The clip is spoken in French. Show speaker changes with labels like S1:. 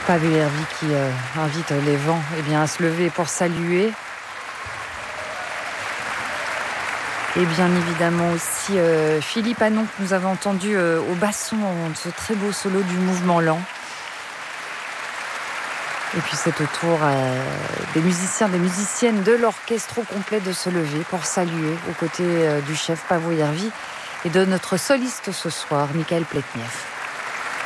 S1: Pavel Hervy qui invite les vents à se lever pour saluer. Et bien évidemment aussi Philippe Anon que nous avons entendu au basson, ce très beau solo du mouvement lent. Et puis c'est au tour des musiciens, des musiciennes de l'orchestre au complet de se lever pour saluer aux côtés du chef Pavel Hervy et de notre soliste ce soir, Mikhail Pletnev.